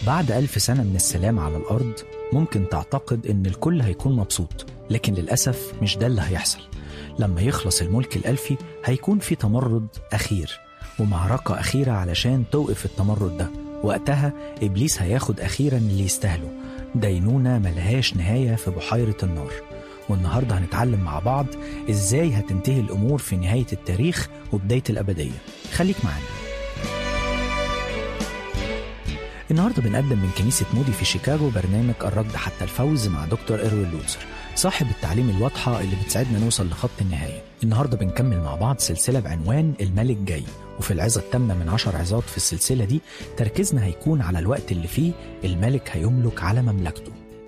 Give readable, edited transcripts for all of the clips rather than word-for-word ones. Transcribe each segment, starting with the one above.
بعد 1000 سنة من السلام على الأرض ممكن تعتقد إن الكل هيكون مبسوط، لكن للأسف مش ده اللي هيحصل. لما يخلص الملك الألفي هيكون في تمرد أخير ومعركة أخيرة علشان توقف التمرد ده. وقتها إبليس هياخد أخيرا اللي يستاهله، دينونة ملهاش نهاية في بحيرة النار. والنهاردة هنتعلم مع بعض إزاي هتنتهي الأمور في نهاية التاريخ وبداية الأبدية. خليك معانا. النهاردة بنقدم من كنيسة مودي في شيكاغو برنامج الركض حتى الفوز مع دكتور إروين لوتسر، صاحب التعليم الواضحة اللي بتساعدنا نوصل لخط النهاية. النهاردة بنكمل مع بعض سلسلة بعنوان الملك جاي، وفي العظة الثامنة من 10 عظات في السلسلة دي تركيزنا هيكون على الوقت اللي فيه الملك هيملك على مملكته.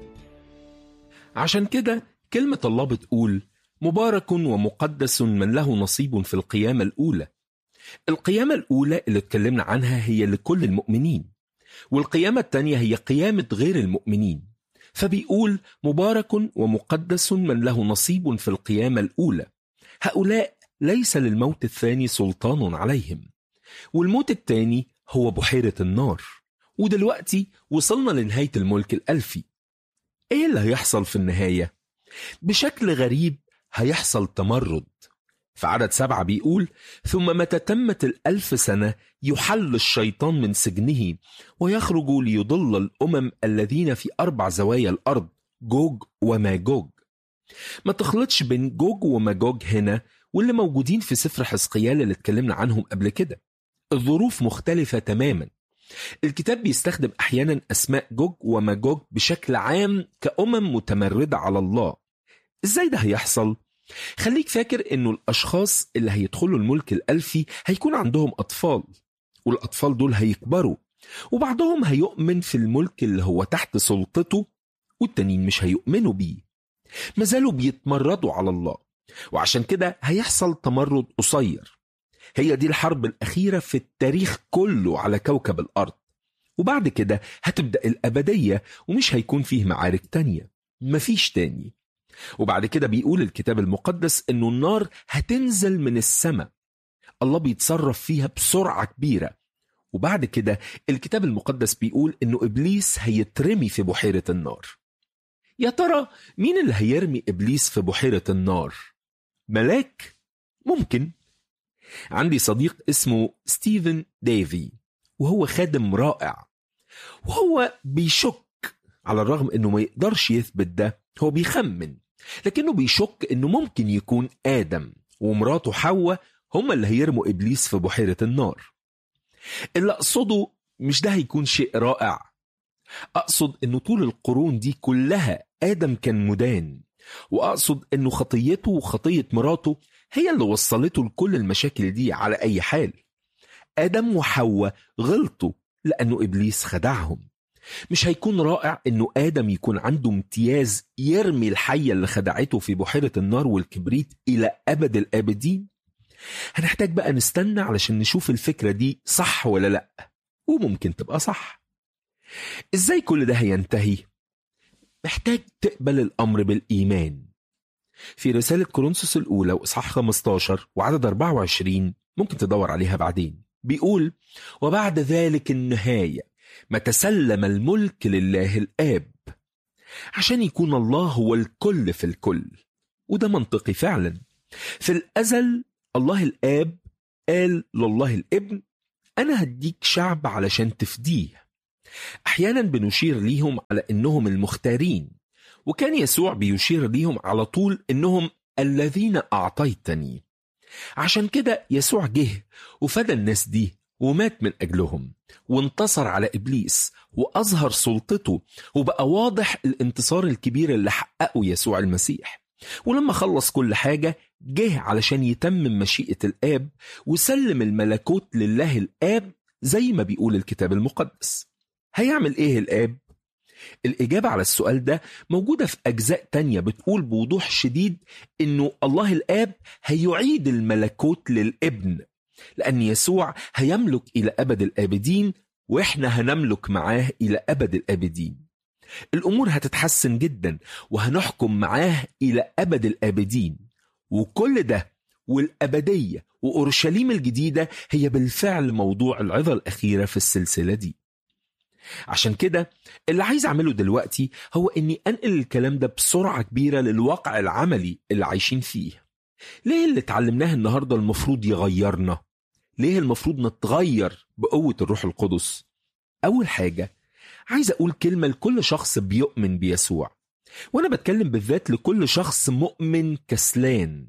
عشان كده كلمة الله بتقول: مبارك ومقدس من له نصيب في القيامة الأولى. القيامة الأولى اللي اتكلمنا عنها هي لكل المؤمنين، والقيامة الثانية هي قيامة غير المؤمنين. فبيقول: مبارك ومقدس من له نصيب في القيامة الأولى. هؤلاء ليس للموت الثاني سلطان عليهم، والموت الثاني هو بحيرة النار. ودلوقتي وصلنا لنهاية الملك الألفي. ايه اللي هيحصل في النهاية؟ بشكل غريب هيحصل تمرد. في عدد 7 بيقول: ثم متى تمت 1000 سنة يحل الشيطان من سجنه ويخرج ليضل الأمم الذين في 4 زوايا الأرض، جوج وماجوج. ما تخلطش بين جوج وماجوج هنا واللي موجودين في سفر حزقيال اللي اتكلمنا عنهم قبل كده. الظروف مختلفة تماما. الكتاب بيستخدم أحيانا أسماء جوج وماجوج بشكل عام كأمم متمردة على الله. إزاي ده هيحصل؟ خليك فاكر إنه الأشخاص اللي هيدخلوا الملك الألفي هيكون عندهم أطفال، والأطفال دول هيكبروا، وبعضهم هيؤمن في الملك اللي هو تحت سلطته، والتانيين مش هيؤمنوا بيه، مازالوا بيتمردوا على الله. وعشان كده هيحصل تمرد قصير. هي دي الحرب الأخيرة في التاريخ كله على كوكب الأرض. وبعد كده هتبدأ الأبدية، ومش هيكون فيه معارك تانية، مفيش تاني. وبعد كده بيقول الكتاب المقدس إنه النار هتنزل من السماء. الله بيتصرف فيها بسرعة كبيرة. وبعد كده الكتاب المقدس بيقول إنه إبليس هيترمي في بحيرة النار. يا ترى مين اللي هيرمي إبليس في بحيرة النار؟ ملاك؟ ممكن. عندي صديق اسمه ستيفن ديفي، وهو خادم رائع، وهو بيشك، على الرغم انه ما يقدرش يثبت ده، هو بيخمن، لكنه بيشك انه ممكن يكون آدم ومراته حواء هم اللي هيرموا إبليس في بحيرة النار. اللي أقصده مش ده هيكون شيء رائع. أقصد انه طول القرون دي كلها آدم كان مدان، وأقصد انه خطيته وخطية مراته هي اللي وصلته لكل المشاكل دي على أي حال. آدم وحواء غلطوا لأنه إبليس خدعهم. مش هيكون رائع أنه آدم يكون عنده امتياز يرمي الحية اللي خدعته في بحيرة النار والكبريت إلى أبد الآبدين؟ هنحتاج بقى نستنى علشان نشوف الفكرة دي صح ولا لأ، وممكن تبقى صح. إزاي كل ده هينتهي؟ محتاج تقبل الأمر بالإيمان. في رسالة كورنثوس الأولى وإصحاح 15 وعدد 24، ممكن تدور عليها بعدين، بيقول: وبعد ذلك النهاية متى سلم الملك لله الآب، عشان يكون الله هو الكل في الكل. وده منطقي فعلا. في الأزل الله الآب قال لله الابن: أنا هديك شعب علشان تفديه. أحيانا بنشير ليهم على إنهم المختارين، وكان يسوع بيشير ليهم على طول إنهم الذين أعطيتني. عشان كده يسوع جه وفدى الناس دي ومات من أجلهم، وانتصر على إبليس وأظهر سلطته، وبقى واضح الانتصار الكبير اللي حققه يسوع المسيح. ولما خلص كل حاجة جه علشان يتمم مشيئة الآب وسلم الملكوت لله الآب زي ما بيقول الكتاب المقدس. هيعمل إيه الآب؟ الإجابة على السؤال ده موجودة في أجزاء تانية بتقول بوضوح شديد إنه الله الآب هيعيد الملكوت للابن، لأن يسوع هيملك إلى أبد الآبدين، وإحنا هنملك معاه إلى أبد الآبدين. الأمور هتتحسن جدا، وهنحكم معاه إلى أبد الآبدين. وكل ده والأبدية وأورشليم الجديدة هي بالفعل موضوع العظة الأخيرة في السلسلة دي. عشان كده اللي عايز أعمله دلوقتي هو إني أنقل الكلام ده بسرعة كبيرة للواقع العملي اللي عايشين فيه. ليه اللي اتعلمناه النهاردة المفروض يغيرنا؟ ليه المفروض نتغير بقوة الروح القدس؟ أول حاجة عايز أقول كلمة لكل شخص بيؤمن بيسوع، وأنا بتكلم بالذات لكل شخص مؤمن كسلان.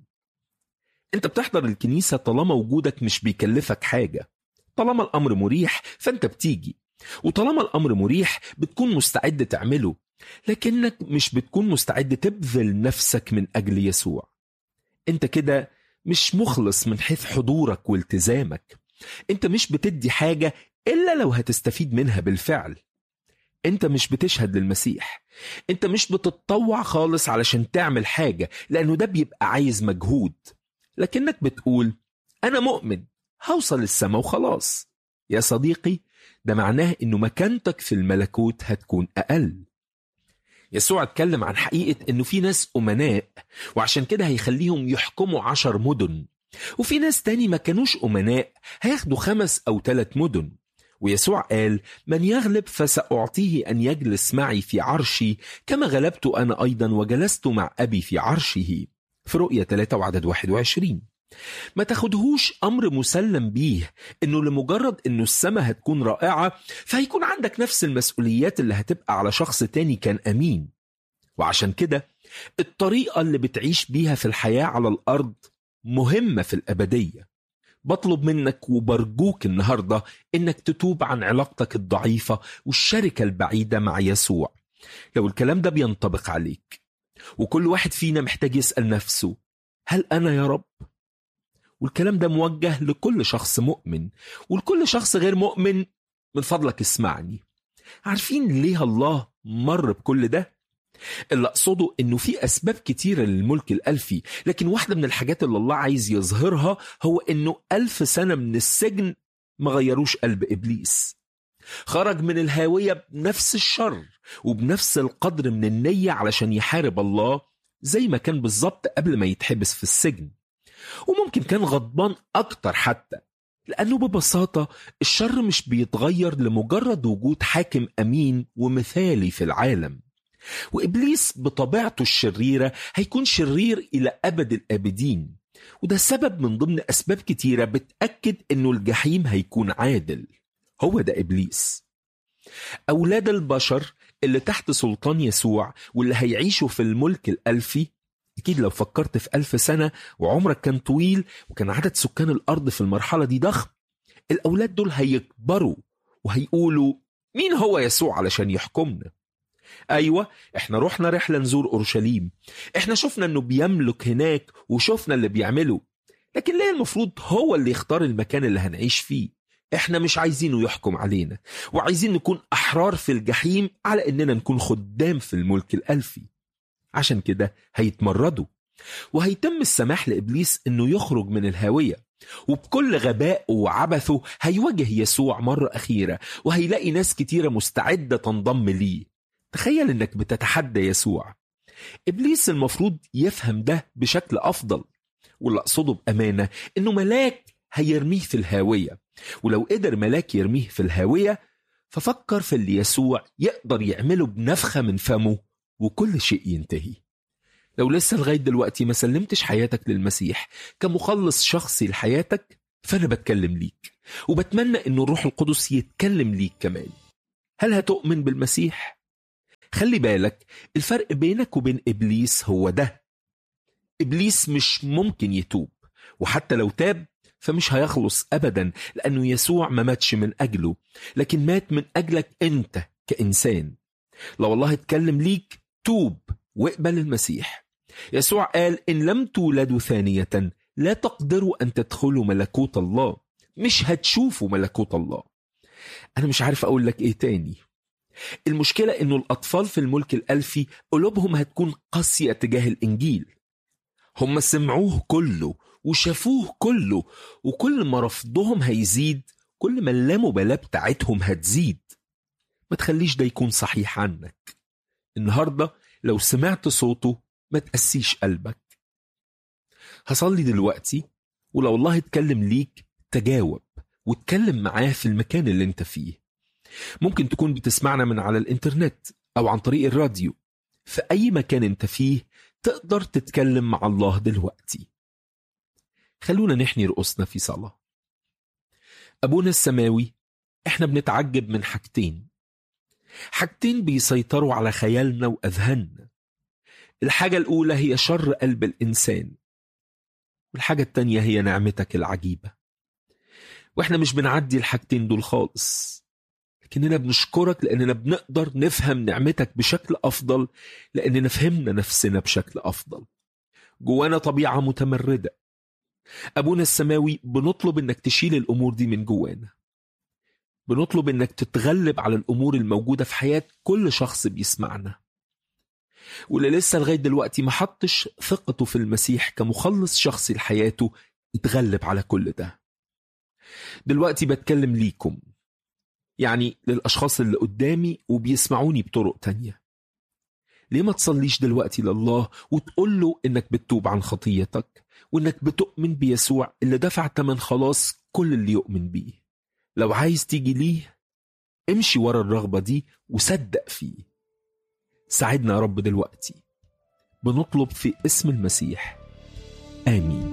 أنت بتحضر الكنيسة طالما وجودك مش بيكلفك حاجة، طالما الأمر مريح فأنت بتيجي، وطالما الأمر مريح بتكون مستعد تعمله، لكنك مش بتكون مستعد تبذل نفسك من أجل يسوع. أنت كده مش مخلص من حيث حضورك والتزامك. أنت مش بتدي حاجة إلا لو هتستفيد منها بالفعل. أنت مش بتشهد للمسيح. أنت مش بتتطوع خالص علشان تعمل حاجة، لأنه ده بيبقى عايز مجهود. لكنك بتقول أنا مؤمن هوصل السماء وخلاص. يا صديقي، ده معناه إنه مكانتك في الملكوت هتكون أقل. يسوع اتكلم عن حقيقة إنه في ناس أمناء وعشان كده هيخليهم يحكموا 10 مدن، وفي ناس تاني ما كانوش أمناء هياخدوا 5 أو 3 مدن. ويسوع قال من يغلب فسأعطيه أن يجلس معي في عرشي كما غلبت أنا أيضا وجلست مع أبي في عرشه، في رؤية 3 وعدد 21. ما تاخدهوش أمر مسلم بيه إنه لمجرد إنه السماء هتكون رائعة فهيكون عندك نفس المسؤوليات اللي هتبقى على شخص تاني كان أمين. وعشان كده الطريقة اللي بتعيش بيها في الحياة على الأرض مهمة في الأبدية. بطلب منك وبرجوك النهاردة إنك تتوب عن علاقتك الضعيفة والشركة البعيدة مع يسوع. لو الكلام ده بينطبق عليك، وكل واحد فينا محتاج يسأل نفسه هل أنا يا رب؟ والكلام ده موجه لكل شخص مؤمن ولكل شخص غير مؤمن. من فضلك اسمعني. عارفين ليه الله مر بكل ده؟ اللي أقصده إنه في أسباب كتيرة للملك الألفي، لكن واحدة من الحاجات اللي الله عايز يظهرها هو إنه 1000 سنة من السجن ما غيروش قلب إبليس. خرج من الهاوية بنفس الشر وبنفس القدر من النية علشان يحارب الله زي ما كان بالظبط قبل ما يتحبس في السجن، وممكن كان غضبان أكتر حتى، لأنه ببساطة الشر مش بيتغير لمجرد وجود حاكم أمين ومثالي في العالم. وإبليس بطبيعته الشريرة هيكون شرير إلى أبد الآبدين، وده سبب من ضمن أسباب كتيرة بتأكد أنه الجحيم هيكون عادل. هو ده إبليس. أولاد البشر اللي تحت سلطان يسوع واللي هيعيشوا في الملك الألفي، أكيد لو فكرت في 1000 سنة وعمرك كان طويل وكان عدد سكان الأرض في المرحلة دي ضخم، الأولاد دول هيكبروا وهيقولوا مين هو يسوع علشان يحكمنا؟ أيوة، احنا رحنا رحلة نزور أورشليم، احنا شفنا أنه بيملك هناك وشفنا اللي بيعمله، لكن ليه المفروض هو اللي يختار المكان اللي هنعيش فيه؟ احنا مش عايزينه يحكم علينا، وعايزين نكون أحرار في الجحيم على أننا نكون خدام في الملك الألفي. عشان كده هيتمردوا، وهيتم السماح لإبليس أنه يخرج من الهاوية، وبكل غباء وعبثه هيواجه يسوع مرة أخيرة، وهيلاقي ناس كتيرة مستعدة تنضم ليه. تخيل أنك بتتحدى يسوع. إبليس المفروض يفهم ده بشكل أفضل، واللي أقصده بأمانة أنه ملاك هيرميه في الهاوية، ولو قدر ملاك يرميه في الهاوية ففكر في اللي يسوع يقدر يعمله بنفخة من فمه وكل شيء ينتهي. لو لسه لغاية دلوقتي ما سلمتش حياتك للمسيح كمخلص شخصي لحياتك، فأنا بتكلم ليك وبتمنى أن الروح القدس يتكلم ليك كمان. هل هتؤمن بالمسيح؟ خلي بالك، الفرق بينك وبين إبليس هو ده: إبليس مش ممكن يتوب، وحتى لو تاب فمش هيخلص أبدا، لأنه يسوع ما ماتش من أجله، لكن مات من أجلك أنت كإنسان. لو الله اتكلم ليك توب واقبل المسيح. يسوع قال إن لم تولدوا ثانية لا تقدروا أن تدخلوا ملكوت الله. مش هتشوفوا ملكوت الله. أنا مش عارف أقول لك إيه تاني. المشكلة إنه الأطفال في الملك الألفي قلوبهم هتكون قاسية تجاه الإنجيل. هم سمعوه كله وشافوه كله، وكل ما رفضهم هيزيد كل ما اللامبالاة بتاعتهم هتزيد. ما تخليش ده يكون صحيح عنك. النهاردة لو سمعت صوته ما تقسيش قلبك. هصلي دلوقتي، ولو الله اتكلم ليك تجاوب واتكلم معاه في المكان اللي انت فيه. ممكن تكون بتسمعنا من على الإنترنت أو عن طريق الراديو. في أي مكان أنت فيه تقدر تتكلم مع الله دلوقتي. خلونا نحني رؤوسنا في صلاة. أبونا السماوي، إحنا بنتعجب من حاجتين بيسيطروا على خيالنا وأذهاننا. الحاجة الأولى هي شر قلب الإنسان، والحاجة التانية هي نعمتك العجيبة. وإحنا مش بنعدي الحاجتين دول خالص، لكننا بنشكرك لأننا بنقدر نفهم نعمتك بشكل أفضل، لأننا فهمنا نفسنا بشكل أفضل. جوانا طبيعة متمردة. أبونا السماوي، بنطلب إنك تشيل الأمور دي من جوانا. بنطلب إنك تتغلب على الأمور الموجودة في حياة كل شخص بيسمعنا، واللي لسه لغاية دلوقتي ما حطش ثقته في المسيح كمخلص شخصي لحياته، يتغلب على كل ده. دلوقتي بتكلم ليكم، يعني للأشخاص اللي قدامي وبيسمعوني بطرق تانية. ليه ما تصليش دلوقتي لله وتقول له إنك بتتوب عن خطيتك، وإنك بتؤمن بيسوع اللي دفع تمن خلاص كل اللي يؤمن بيه؟ لو عايز تيجي ليه، امشي ورا الرغبة دي وصدق فيه. ساعدنا يا رب دلوقتي، بنطلب في اسم المسيح، آمين.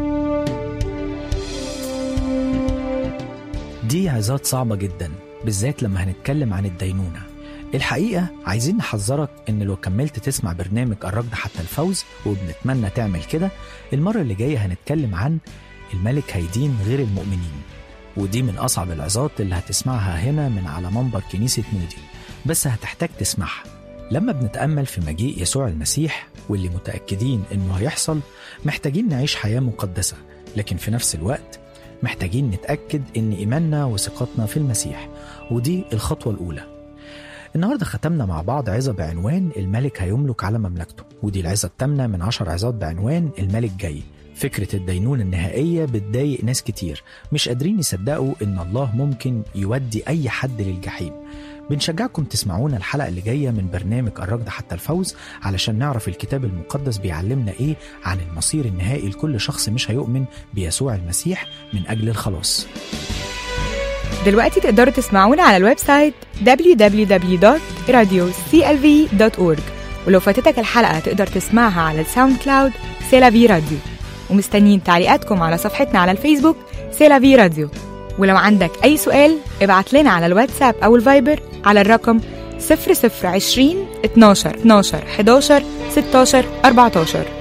دي عظات صعبة جدا، بالذات لما هنتكلم عن الدينونة. الحقيقة عايزين نحذرك إن لو كملت تسمع برنامج الركض حتى الفوز، وبنتمنى تعمل كده، المرة اللي جاية هنتكلم عن الملك هيدين غير المؤمنين. ودي من أصعب العظات اللي هتسمعها هنا من على منبر كنيسة مودي، بس هتحتاج تسمعها. لما بنتأمل في مجيء يسوع المسيح واللي متأكدين إنه هيحصل، محتاجين نعيش حياة مقدسة، لكن في نفس الوقت محتاجين نتأكد إن إيماننا وثقتنا في المسيح، ودي الخطوة الأولى. النهاردة ختمنا مع بعض عظة بعنوان الملك هيملك على مملكته، ودي العظة الثامنة من 10 عظات بعنوان الملك جاي. فكرة الدينونة النهائية بتضايق ناس كتير، مش قادرين يصدقوا إن الله ممكن يودي أي حد للجحيم. بنشجعكم تسمعونا الحلقة اللي جاية من برنامج الركض حتى الفوز، علشان نعرف الكتاب المقدس بيعلمنا إيه عن المصير النهائي لكل شخص مش هيؤمن بيسوع المسيح من أجل الخلاص. دلوقتي تقدروا تسمعونا على الويب سايت www.radioclv.org، ولو فاتتك الحلقة تقدر تسمعها على الساوند كلاود سيلافي راديو. ومستنيين تعليقاتكم على صفحتنا على الفيسبوك سيلافي راديو. ولو عندك أي سؤال ابعت لنا على الواتساب أو الفايبر على الرقم 0020 12 12 11 16 14.